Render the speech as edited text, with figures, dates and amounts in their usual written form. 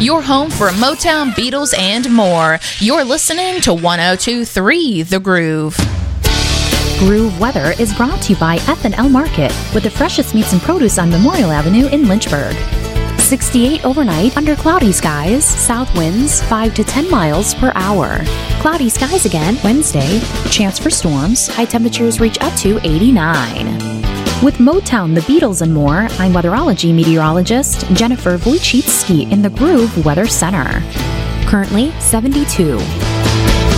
your home for Motown, Beatles, and more. You're listening to 102.3 The Groove. Groove Weather is brought to you by F&L Market, with the freshest meats and produce on Memorial Avenue in Lynchburg. 68 overnight under cloudy skies, south winds 5 to 10 miles per hour. Cloudy skies again Wednesday, chance for storms, high temperatures reach up to 89. With Motown, the Beatles, and more, I'm weatherology meteorologist Jennifer Wojcicki in the Groove Weather Center. Currently 72.